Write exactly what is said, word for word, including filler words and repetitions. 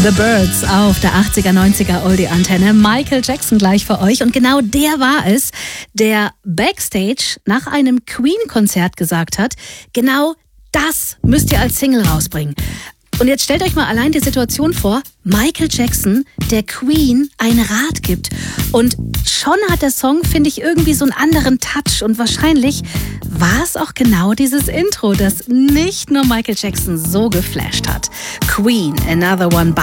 The Birds auf der achtziger, neunziger Oldie-Antenne. Michael Jackson gleich für euch. Und genau der war es, der backstage nach einem Queen-Konzert gesagt hat, genau das müsst ihr als Single rausbringen. Und jetzt stellt euch mal allein die Situation vor, Michael Jackson, der Queen einen Rat gibt. Und schon hat der Song, finde ich, irgendwie so einen anderen Touch. Und wahrscheinlich war es auch genau dieses Intro, das nicht nur Michael Jackson so geflasht hat. Queen, Another One Bites